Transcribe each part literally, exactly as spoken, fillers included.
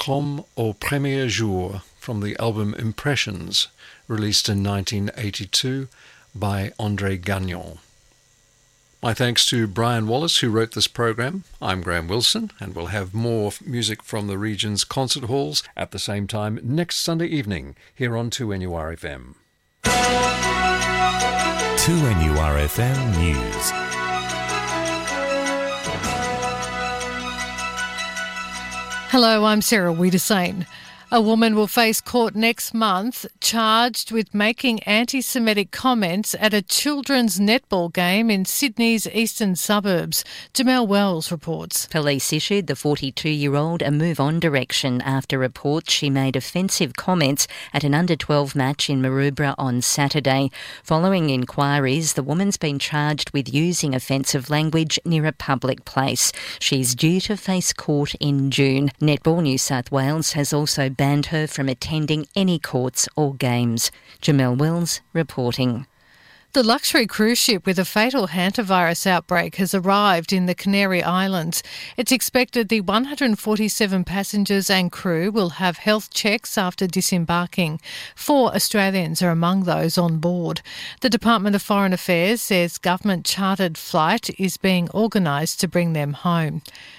Comme au premier jour from the album Impressions, released in nineteen eighty-two by Andre Gagnon. My thanks to Brian Wallace, who wrote this program. I'm Graham Wilson, and we'll have more music from the region's concert halls at the same time next Sunday evening here on two N U R F M. two N U R F M News. Hello, I'm Sarah Wiedersane. A woman will face court next month charged with making anti-Semitic comments at a children's netball game in Sydney's eastern suburbs. Jamelle Wells reports. Police issued the forty-two-year-old a move-on direction after reports she made offensive comments at an under twelve match in Maroubra on Saturday. Following inquiries, the woman's been charged with using offensive language near a public place. She's due to face court in June. Netball New South Wales has also banned her from attending any courts or games. Jamelle Wells reporting. The luxury cruise ship with a fatal hantavirus outbreak has arrived in the Canary Islands. It's expected the one hundred forty-seven passengers and crew will have health checks after disembarking. Four Australians are among those on board. The Department of Foreign Affairs says government chartered flight is being organised to bring them home.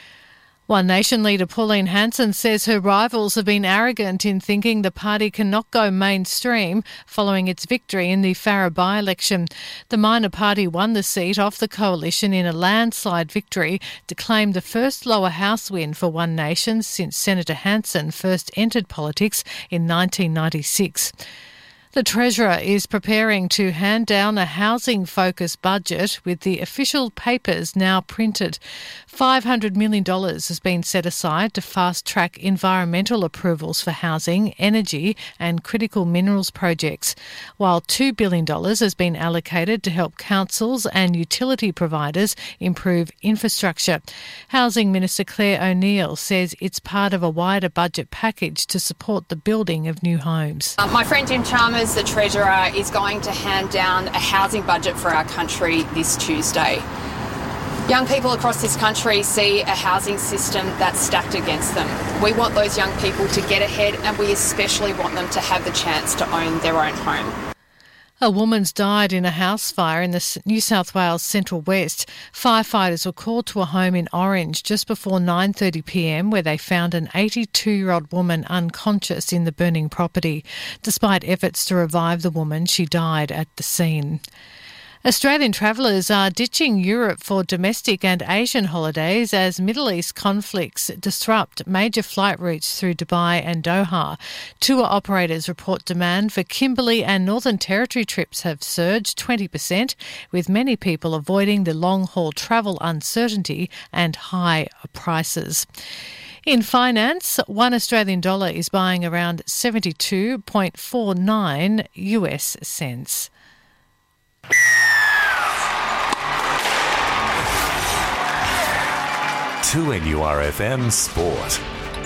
One Nation leader Pauline Hanson says her rivals have been arrogant in thinking the party cannot go mainstream following its victory in the Farrer by-election. The minor party won the seat off the coalition in a landslide victory to claim the first lower house win for One Nation since Senator Hanson first entered politics in nineteen ninety-six. The Treasurer is preparing to hand down a housing-focused budget with the official papers now printed. five hundred million dollars has been set aside to fast-track environmental approvals for housing, energy and critical minerals projects, while two billion dollars has been allocated to help councils and utility providers improve infrastructure. Housing Minister Claire O'Neill says it's part of a wider budget package to support the building of new homes. Uh, my friend Jim Chalmers, the Treasurer, is going to hand down a housing budget for our country this Tuesday. Young people across this country see a housing system that's stacked against them. We want those young people to get ahead, and we especially want them to have the chance to own their own home. A woman's died in a house fire in the New South Wales Central West. Firefighters were called to a home in Orange just before nine thirty p m where they found an eighty-two-year-old woman unconscious in the burning property. Despite efforts to revive the woman, she died at the scene. Australian travellers are ditching Europe for domestic and Asian holidays as Middle East conflicts disrupt major flight routes through Dubai and Doha. Tour operators report demand for Kimberley and Northern Territory trips have surged twenty percent, with many people avoiding the long-haul travel uncertainty and high prices. In finance, one Australian dollar is buying around seventy-two point four nine U S cents. two N U R F M Sport.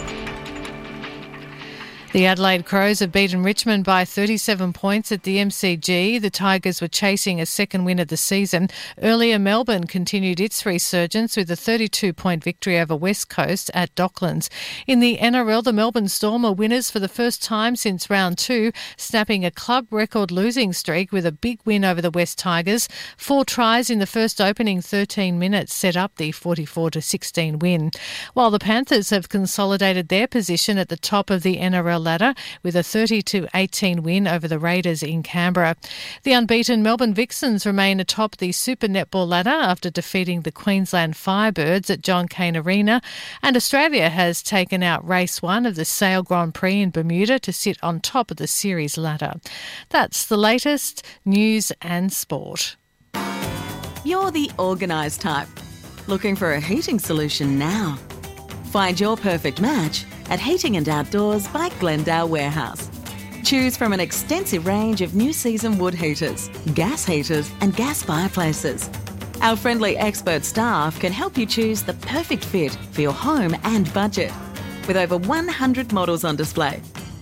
The Adelaide Crows have beaten Richmond by thirty-seven points at the M C G. The Tigers were chasing a second win of the season. Earlier, Melbourne continued its resurgence with a thirty-two point victory over West Coast at Docklands. In the N R L, the Melbourne Storm are winners for the first time since round two, snapping a club record losing streak with a big win over the West Tigers. Four tries in the first opening thirteen minutes set up the forty-four to sixteen win. While the Panthers have consolidated their position at the top of the N R L ladder with a thirty to eighteen win over the Raiders in Canberra. The unbeaten Melbourne Vixens remain atop the Super Netball ladder after defeating the Queensland Firebirds at John Cain Arena, and Australia has taken out race one of the Sail Grand Prix in Bermuda to sit on top of the series ladder. That's the latest news and sport. You're the organised type. Looking for a heating solution now? Find your perfect match at Heating and Outdoors by Glendale Warehouse. Choose from an extensive range of new season wood heaters, gas heaters and gas fireplaces. Our friendly expert staff can help you choose the perfect fit for your home and budget. With over one hundred models on display,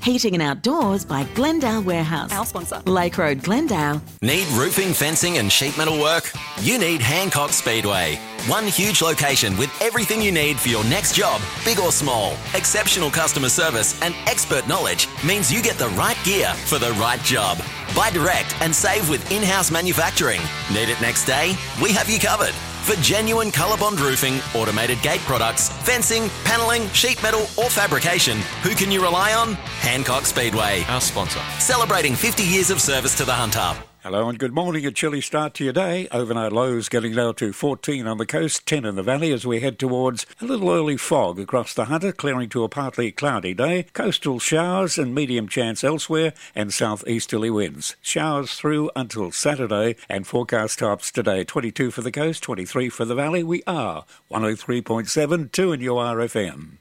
Heating and Outdoors by Glendale Warehouse. Our sponsor. Lake Road, Glendale. Need roofing, fencing and sheet metal work? You need Hancock Speedway. One huge location with everything you need for your next job, big or small. Exceptional customer service and expert knowledge means you get the right gear for the right job. Buy direct and save with in-house manufacturing. Need it next day? We have you covered. For genuine ColourBond roofing, automated gate products, fencing, panelling, sheet metal or fabrication, who can you rely on? Hancock Speedway. Our sponsor. Celebrating fifty years of service to the Hunter. Hello and good morning. A chilly start to your day. Overnight lows getting down to fourteen on the coast, ten in the valley as we head towards a little early fog across the Hunter, clearing to a partly cloudy day. Coastal showers and medium chance elsewhere and southeasterly winds. Showers through until Saturday and forecast tops today. twenty-two for the coast, twenty-three for the valley. We are one oh three point seven, two in your R F M.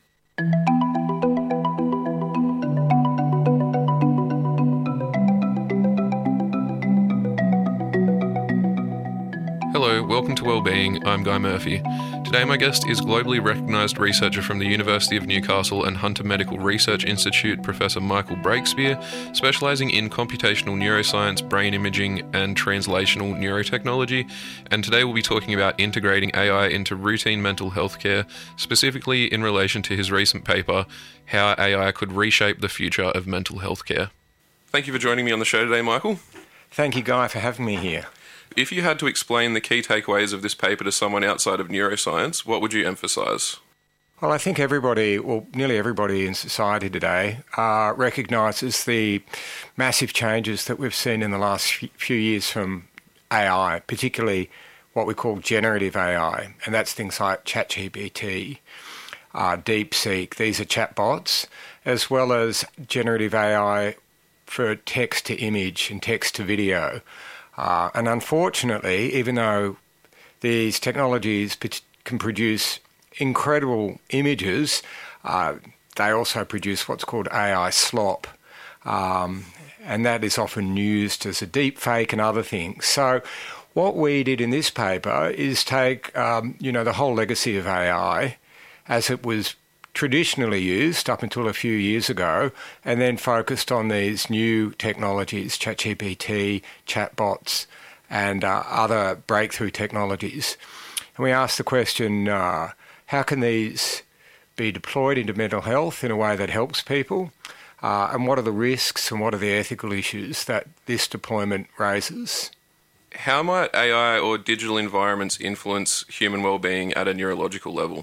Hello, welcome to Wellbeing. I'm Guy Murphy. Today my guest is globally recognised researcher from the University of Newcastle and Hunter Medical Research Institute, Professor Michael Breakspear, specialising in computational neuroscience, brain imaging and translational neurotechnology. And today we'll be talking about integrating A I into routine mental health care, specifically in relation to his recent paper, How A I Could Reshape the Future of Mental Health Care. Thank you for joining me on the show today, Michael. Thank you, Guy, for having me here. If you had to explain the key takeaways of this paper to someone outside of neuroscience, what would you emphasise? Well, I think everybody, well, nearly everybody in society today uh, recognises the massive changes that we've seen in the last few years from A I, particularly what we call generative A I, and that's things like ChatGPT, uh, DeepSeek. These are chatbots, as well as generative A I for text to image and text to video. Uh, and unfortunately, even though these technologies can produce incredible images, uh, they also produce what's called A I slop. Um, and that is often used as a deep fake and other things. So what we did in this paper is take, um, you know, the whole legacy of A I as it was traditionally used up until a few years ago, and then focused on these new technologies, ChatGPT, chatbots, and uh, other breakthrough technologies. And we asked the question, uh, how can these be deployed into mental health in a way that helps people? Uh, and what are the risks and what are the ethical issues that this deployment raises? How might A I or digital environments influence human well-being at a neurological level?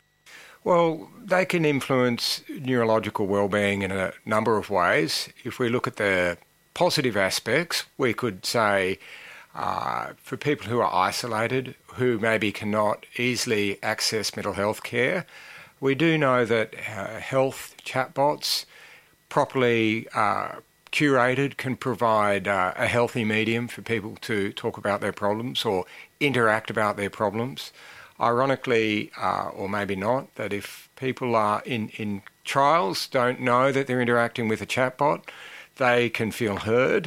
Well, they can influence neurological well-being in a number of ways. If we look at the positive aspects, we could say uh, for people who are isolated, who maybe cannot easily access mental health care, we do know that uh, health chatbots, properly uh, curated, can provide uh, a healthy medium for people to talk about their problems or interact about their problems. Ironically, uh, or maybe not, that if people are in, in trials don't know that they're interacting with a chatbot, they can feel heard,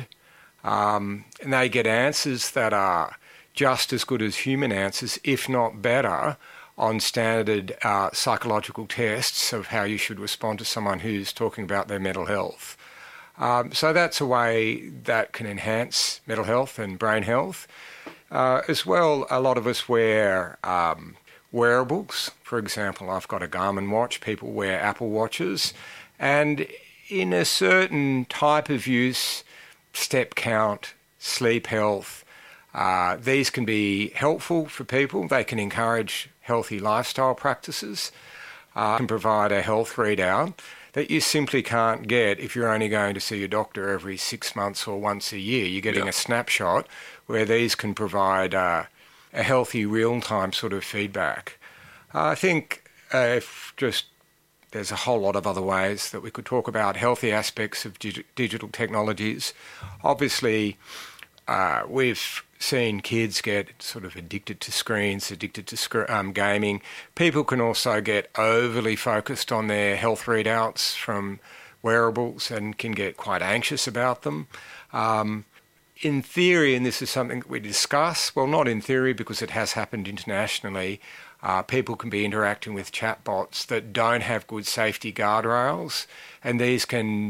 um, and they get answers that are just as good as human answers, if not better, on standard uh, psychological tests of how you should respond to someone who's talking about their mental health. Um, so that's a way that can enhance mental health and brain health. Uh, as well, a lot of us wear um, wearables. For example, I've got a Garmin watch. People wear Apple Watches. And in a certain type of use, step count, sleep health, uh, these can be helpful for people. They can encourage healthy lifestyle practices, uh, can provide a health readout that you simply can't get if you're only going to see your doctor every six months or once a year. You're getting yeah. a snapshot where these can provide uh, a healthy real-time sort of feedback. Uh, I think uh, if just there's a whole lot of other ways that we could talk about healthy aspects of dig- digital technologies. Obviously, uh, we've seen kids get sort of addicted to screens, addicted to sc- um, gaming. People can also get overly focused on their health readouts from wearables and can get quite anxious about them. Um, in theory, and this is something that we discuss, well, not in theory because it has happened internationally, uh, people can be interacting with chatbots that don't have good safety guardrails, and these can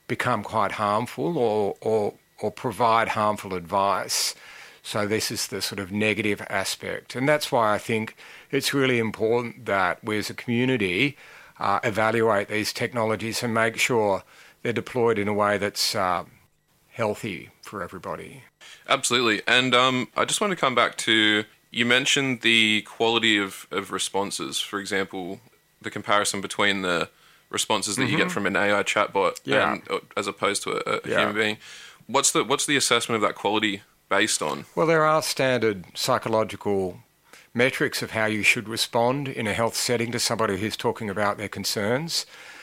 become quite harmful or, or, or provide harmful advice. So this is the sort of negative aspect. And that's why I think it's really important that we as a community uh, evaluate these technologies and make sure they're deployed in a way that's uh, healthy for everybody. Absolutely. And um, I just want to come back to, you mentioned the quality of, of responses. For example, the comparison between the responses that mm-hmm. you get from an A I chatbot yeah. and, as opposed to a, a yeah. human being. What's the what's the assessment of that quality based on? Well, there are standard psychological metrics of how you should respond in a health setting to somebody who's talking about their concerns.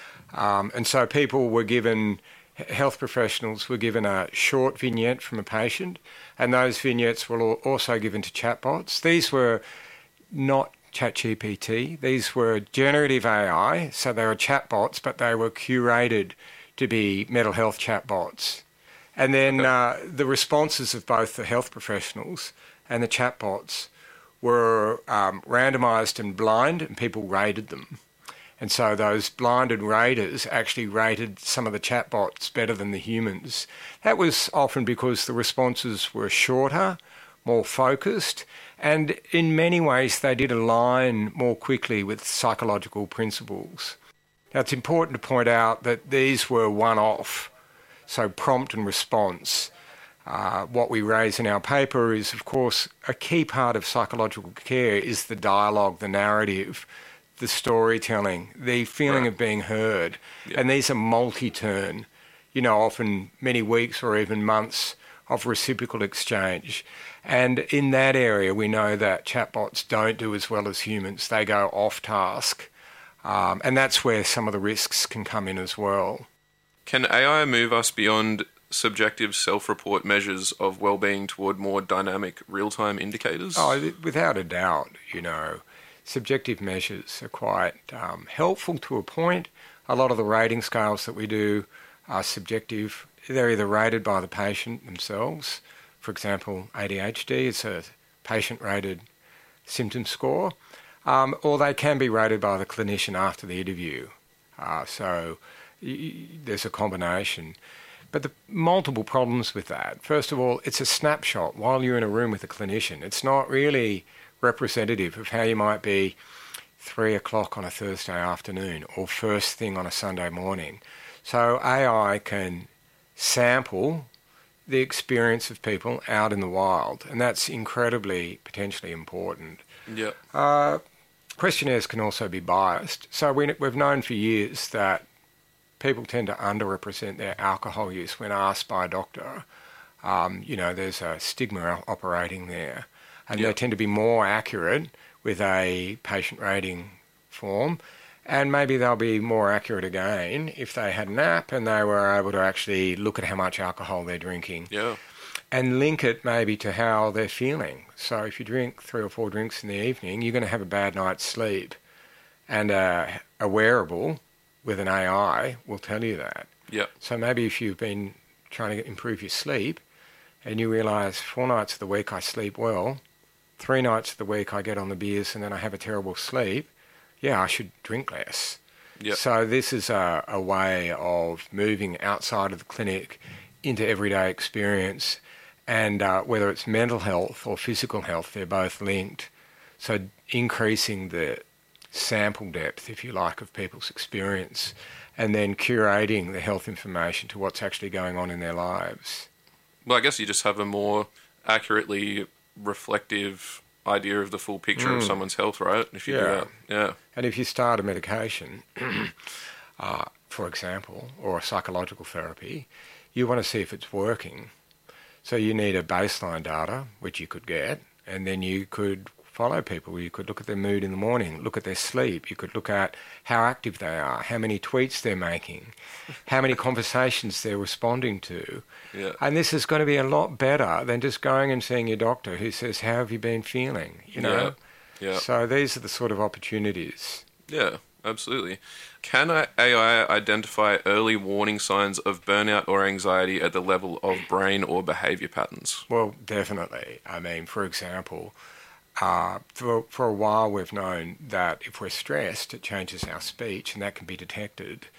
Um, and so people were given, health professionals were given a short vignette from a patient, and those vignettes were also given to chatbots. These were not ChatGPT. These were generative A I, so they were chatbots, but they were curated to be mental health chatbots. And then okay. uh, the responses of both the health professionals and the chatbots were um, randomised and blind, and people rated them. And so those blinded raters actually rated some of the chatbots better than the humans. That was often because the responses were shorter, more focused, and in many ways they did align more quickly with psychological principles. Now it's important to point out that these were one-off, so prompt and response. Uh, what we raise in our paper is, of course, a key part of psychological care is the dialogue, the narrative, the storytelling, the feeling right. of being heard. Yep. And these are multi-turn, you know, often many weeks or even months of reciprocal exchange. And in that area, we know that chatbots don't do as well as humans. They go off task. Um, and that's where some of the risks can come in as well. Can A I move us beyond subjective self-report measures of well-being toward more dynamic real-time indicators? Oh, without a doubt, you know. Subjective measures are quite um, helpful to a point. A lot of the rating scales that we do are subjective. They're either rated by the patient themselves. For example, A D H D is a patient-rated symptom score, um, or they can be rated by the clinician after the interview. Uh, so y- there's a combination. But the multiple problems with that. First of all, it's a snapshot while you're in a room with a clinician. It's not really representative of how you might be three o'clock on a Thursday afternoon or first thing on a Sunday morning. So A I can sample the experience of people out in the wild, and that's incredibly potentially important. Yeah. Uh, questionnaires can also be biased. So we, we've known for years that people tend to underrepresent their alcohol use when asked by a doctor. Um, you know, there's a stigma operating there. And yep. they tend to be more accurate with a patient rating form. And maybe they'll be more accurate again if they had an app and they were able to actually look at how much alcohol they're drinking. Yeah. And link it maybe to how they're feeling. So if you drink three or four drinks in the evening, you're going to have a bad night's sleep. And a, a wearable with an A I will tell you that. Yeah. So maybe if you've been trying to improve your sleep and you realise four nights of the week I sleep well, three nights of the week I get on the beers and then I have a terrible sleep, yeah, I should drink less. Yep. So this is a, a way of moving outside of the clinic into everyday experience. And uh, whether it's mental health or physical health, they're both linked. So increasing the sample depth, if you like, of people's experience and then curating the health information to what's actually going on in their lives. Well, I guess you just have a more accurately reflective idea of the full picture mm. of someone's health, right? If you yeah. do that, yeah. And if you start a medication, uh, for example, or a psychological therapy, you want to see if it's working. So you need a baseline data, which you could get, and then you could follow people. You could look at their mood in the morning, look at their sleep. You could look at how active they are, how many tweets they're making, how many conversations they're responding to. Yeah. And this is going to be a lot better than just going and seeing your doctor who says, how have you been feeling? You know? Yeah. Yeah. So these are the sort of opportunities. Yeah, absolutely. Can A I identify early warning signs of burnout or anxiety at the level of brain or behaviour patterns? Well, definitely. I mean, for example, Uh, for, for a while we've known that if we're stressed, it changes our speech, and that can be detected.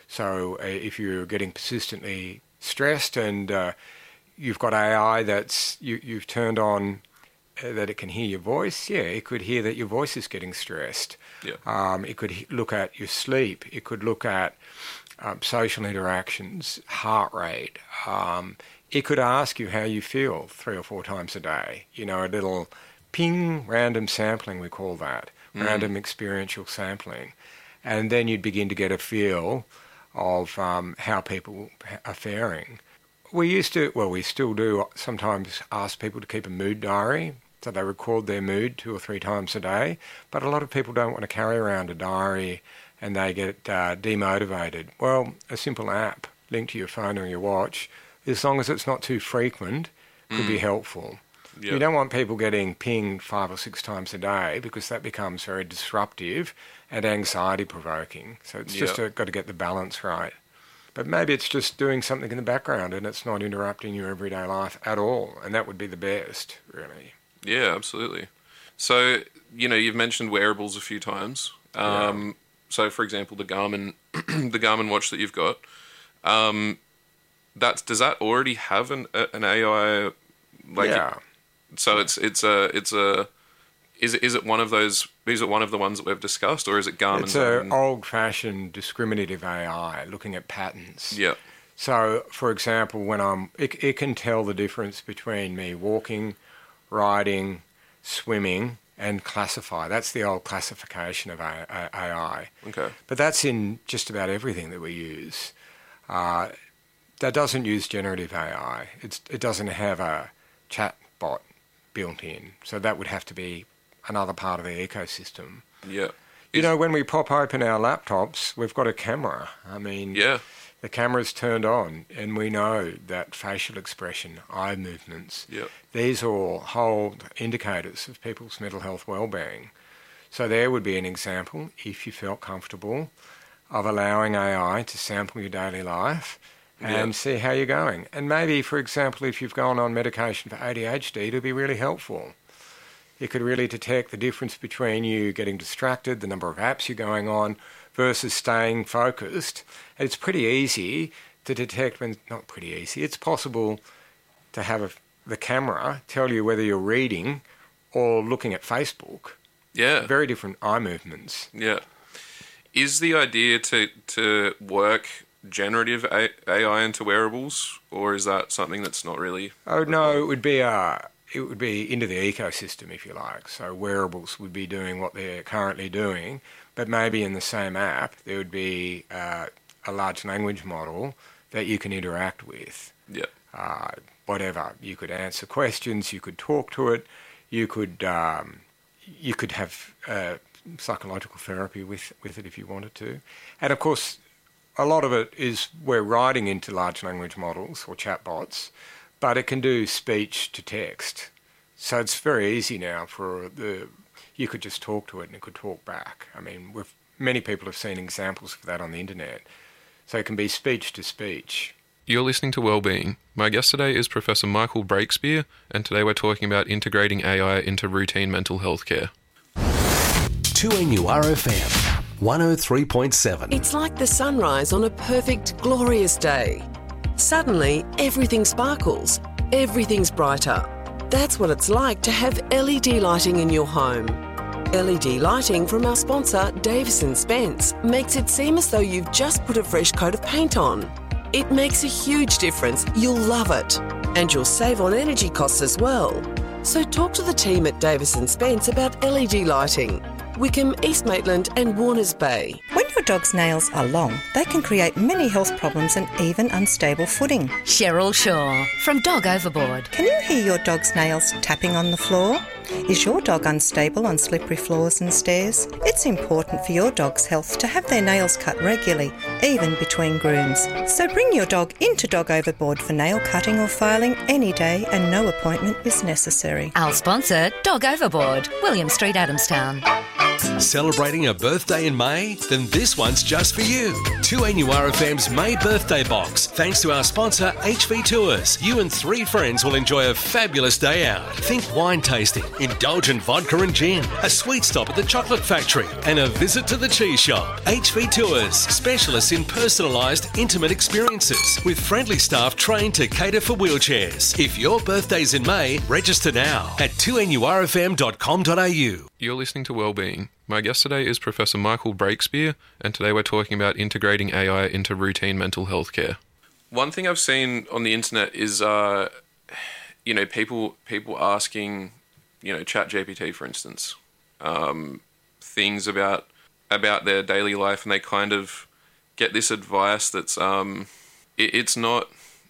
So uh, if you're getting persistently stressed and uh, you've got A I that's you, you've turned on uh, that it can hear your voice, yeah, it could hear that your voice is getting stressed. Yeah. Um, it could he- look at your sleep. It could look at um, social interactions, heart rate. Um, it could ask you how you feel three or four times a day. You know, a little ping, random sampling, we call that, mm. random experiential sampling. And then you'd begin to get a feel of um, how people are faring. We used to, well, we still do sometimes ask people to keep a mood diary, so they record their mood two or three times a day. But a lot of people don't want to carry around a diary and they get uh, demotivated. Well, a simple app linked to your phone or your watch, as long as it's not too frequent, could mm. be helpful. Yep. You don't want people getting pinged five or six times a day because that becomes very disruptive and anxiety-provoking. So it's just yep. a, got to get the balance right. But maybe it's just doing something in the background and it's not interrupting your everyday life at all, and that would be the best, really. Yeah, absolutely. So, you know, you've mentioned wearables a few times. Um, yeah. So, for example, the Garmin, the Garmin watch that you've got, um, that's, does that already have an an A I? Like yeah. It, so it's it's a it's a is it is it one of those? Is it one of the ones that we've discussed, or is it Garmin's? It's an old-fashioned discriminative A I looking at patterns. Yeah. So, for example, when I'm, it, it can tell the difference between me walking, riding, swimming, and classify. That's the old classification of A I. Okay. But that's in just about everything that we use. Uh, that doesn't use generative A I. It's, it doesn't have a chat bot built in. So that would have to be another part of the ecosystem. Yeah. You know, when we pop open our laptops, we've got a camera. I mean, yeah. the camera's turned on and we know that facial expression, eye movements, yep. these all hold indicators of people's mental health well-being. So there would be an example, if you felt comfortable, of allowing A I to sample your daily life and yep. see how you're going. And maybe, for example, if you've gone on medication for A D H D, it'll be really helpful. It could really detect the difference between you getting distracted, the number of apps you're going on, versus staying focused. And it's pretty easy to detect when, not pretty easy, it's possible to have a, the camera tell you whether you're reading or looking at Facebook. Yeah. Very different eye movements. Yeah. Is the idea to, to work generative A I into wearables, or is that something that's not really? Oh, no, it would be a... It would be into the ecosystem, if you like. So wearables would be doing what they're currently doing, but maybe in the same app there would be uh, a large language model that you can interact with. Yeah. Uh, whatever. You could answer questions, you could talk to it, you could um, you could have uh, psychological therapy with, with it if you wanted to. And of course, a lot of it is we're riding into large language models or chatbots, but it can do speech to text. So it's very easy now for the, you could just talk to it and it could talk back. I mean, we've, many people have seen examples of that on the internet. So it can be speech to speech. You're listening to Wellbeing. My guest today is Professor Michael Breakspear, and today we're talking about integrating A I into routine mental health care. two N U R F M, one oh three point seven. It's like the sunrise on a perfect, glorious day. Suddenly, everything sparkles, everything's brighter. That's what it's like to have L E D lighting in your home. L E D lighting from our sponsor, Davis and Spence, makes it seem as though you've just put a fresh coat of paint on. It makes a huge difference. You'll love it. And you'll save on energy costs as well. So talk to the team at Davis and Spence about L E D lighting. Wickham, East Maitland and Warners Bay. When your dog's nails are long, they can create many health problems and even unstable footing. Cheryl Shaw from Dog Overboard. Can you hear your dog's nails tapping on the floor? Is your dog unstable on slippery floors and stairs? It's important for your dog's health to have their nails cut regularly, even between grooms. So bring your dog into Dog Overboard for nail cutting or filing any day, and no appointment is necessary. Our sponsor, Dog Overboard, William Street, Adamstown. Celebrating a birthday in May? Then this one's just for you. two N U R F M's May birthday box. Thanks to our sponsor H V Tours, you and three friends will enjoy a fabulous day out. Think wine tasting, indulgent vodka and gin, a sweet stop at the chocolate factory, and a visit to the cheese shop. H V Tours, specialists in personalised, intimate experiences with friendly staff trained to cater for wheelchairs. If your birthday's in May, register now at two N U R F M dot com dot A U. You're listening to Wellbeing. My guest today is Professor Michael Breakspear, and today we're talking about integrating A I into routine mental health care. One thing I've seen on the internet is, uh, you know, people people asking, you know, ChatGPT, for instance, um, things about about their daily life, and they kind of get this advice that's um, it, it's not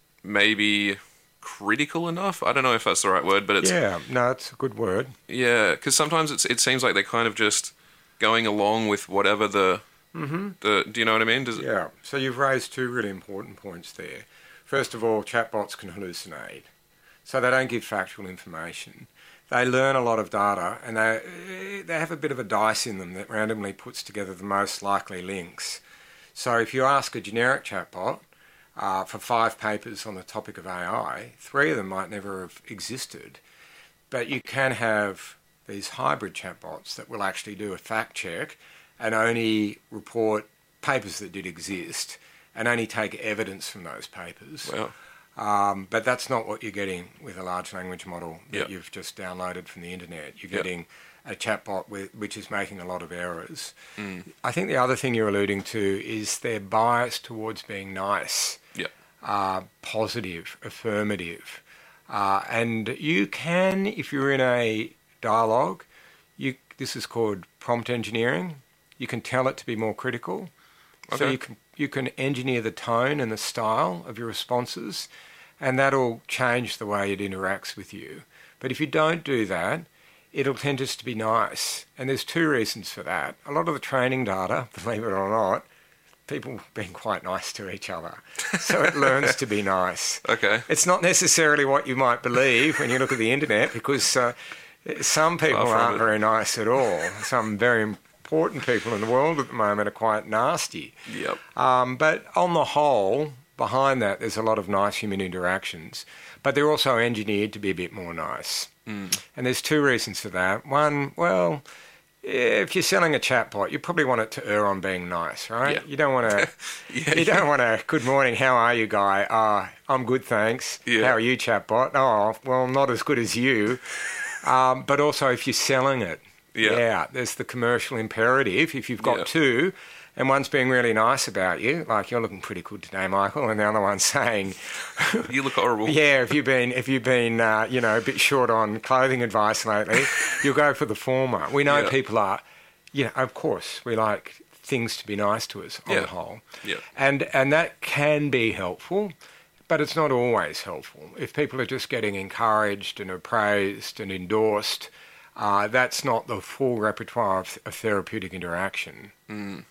maybe critical enough. I don't know if that's the right word, but it's yeah, no, it's a good word. Yeah, because sometimes it's it seems like they're kind of just going along with whatever the mm-hmm. the. Do you know what I mean? Does it... Yeah. So you've raised two really important points there. First of all, chatbots can hallucinate, so they don't give factual information. They learn a lot of data, and they they have a bit of a dice in them that randomly puts together the most likely links. So if you ask a generic chatbot uh, for five papers on the topic of A I, three of them might never have existed. But you can have these hybrid chatbots that will actually do a fact check and only report papers that did exist and only take evidence from those papers. Wow. Um, but that's not what you're getting with a large language model that Yep. you've just downloaded from the internet. You're Yep. getting a chatbot with, which is making a lot of errors. Mm. I think the other thing you're alluding to is their bias towards being nice, Yep. uh, positive, affirmative. Uh, and you can, if you're in a dialogue, you this is called prompt engineering. You can tell it to be more critical. So Okay. you can you can engineer the tone and the style of your responses, and that'll change the way it interacts with you. But if you don't do that, it'll tend just to be nice. And there's two reasons for that. A lot of the training data, believe it or not, people being quite nice to each other. So it learns to be nice. Okay. It's not necessarily what you might believe when you look at the internet, because uh, some people Far from aren't it. very nice at all. Some very important people in the world at the moment are quite nasty. Yep. Um, but on the whole, behind that, there's a lot of nice human interactions. But they're also engineered to be a bit more nice. Mm. And there's two reasons for that. One, well, if you're selling a chatbot, you probably want it to err on being nice, right? Yeah. You don't want to. Yeah, you don't want to. Good morning. How are you, guy? Uh, I'm good, thanks. Yeah. How are you, chatbot? Oh, well, not as good as you. Um, but also, if you're selling it, Yeah. yeah, there's the commercial imperative. If you've got Yeah. two, and one's being really nice about you, like you're looking pretty good today, Michael, and the other one's saying, You look horrible. yeah, if you've been, if you've been, uh, you know, a bit short on clothing advice lately, you'll go for the former. We know Yeah. people are, you know, of course, we like things to be nice to us on Yeah. the whole, Yeah. and and that can be helpful, but it's not always helpful. If people are just getting encouraged and appraised and endorsed, uh, that's not the full repertoire of, of therapeutic interaction. Mm.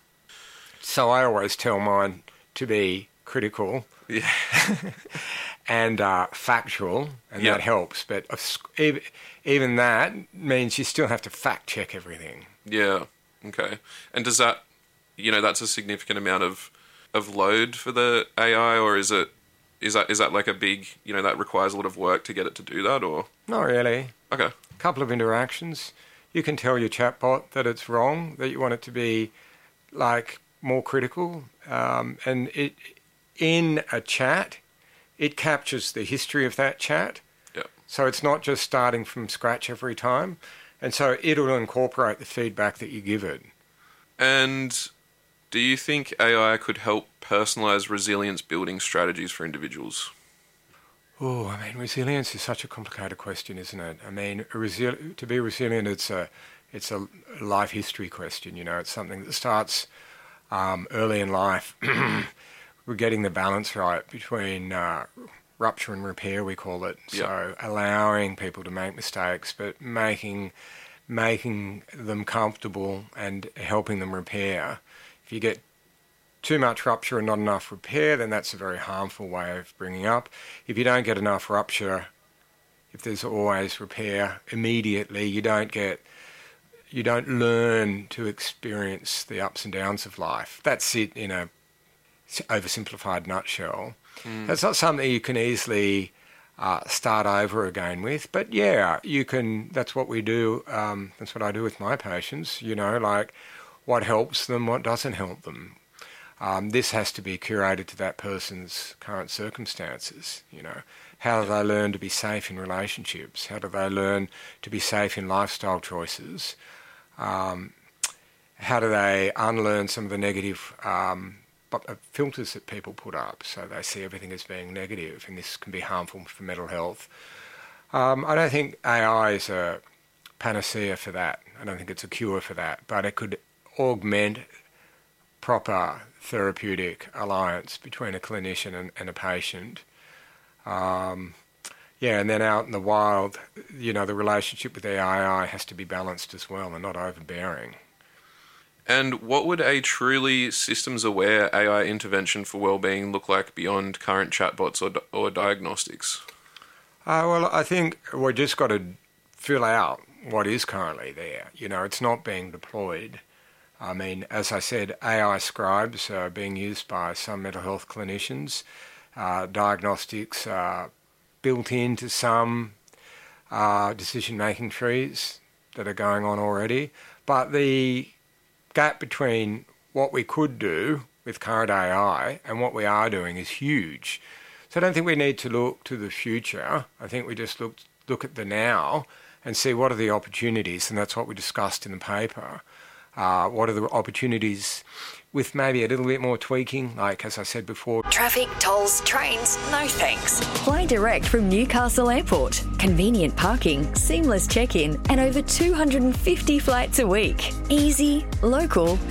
So I always tell mine to be critical. Yeah. and uh, factual, and Yeah. that helps. But even, even that means you still have to fact check everything. Yeah. Okay. And does that, you know, that's a significant amount of of load for the A I, or is it is that is that like a big, you know, that requires a lot of work to get it to do that, or? Not really. Okay. A couple of interactions. You can tell your chatbot that it's wrong, that you want it to be like more critical, um, and it in a chat, it captures the history of that chat. Yeah. So it's not just starting from scratch every time, and so it'll incorporate the feedback that you give it. And do you think A I could help personalize resilience building strategies for individuals? Oh, I mean, resilience is such a complicated question, isn't it? I mean, resi- to be resilient, it's a it's a life history question. You know, it's something that starts um, early in life. We're getting the balance right between uh, rupture and repair, we call it. Yep. So allowing people to make mistakes, but making making them comfortable and helping them repair. If you get too much rupture and not enough repair, then that's a very harmful way of bringing up. If you don't get enough rupture, if there's always repair immediately, you don't get you don't learn to experience the ups and downs of life. That's it in a oversimplified nutshell. Mm. That's not something you can easily uh, start over again with. But yeah, you can. That's what we do. Um, that's what I do with my patients. You know, like what helps them, what doesn't help them. Um, this has to be curated to that person's current circumstances. You know, how do they learn to be safe in relationships? How do they learn to be safe in lifestyle choices? Um, how do they unlearn some of the negative um, filters that people put up, so they see everything as being negative, and this can be harmful for mental health. Um, I don't think A I is a panacea for that. I don't think it's a cure for that, but it could augment proper therapeutic alliance between a clinician and, and a patient. Um, yeah, and then out in the wild, you know, the relationship with the A I has to be balanced as well and not overbearing. And what would a truly systems-aware A I intervention for wellbeing look like beyond current chatbots or, or diagnostics? Uh, well, I think we've just got to fill out what is currently there. You know, it's not being deployed. I mean, as I said, A I scribes are being used by some mental health clinicians. Uh, diagnostics are built into some uh, decision-making trees that are going on already. But the gap between what we could do with current A I and what we are doing is huge. So I don't think we need to look to the future. I think we just look look at the now and see what are the opportunities, and that's what we discussed in the paper. Uh, what are the opportunities with maybe a little bit more tweaking, like as I said before. Traffic, tolls, trains, no thanks. Fly direct from Newcastle Airport. Convenient parking, seamless check-in, and over two hundred fifty flights a week. Easy, local,